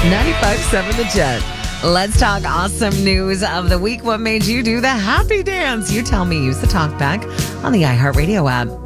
95.7 The Jet. Let's talk awesome news of the week. What made you do the happy dance? You tell me. Use the talkback on the iHeartRadio app.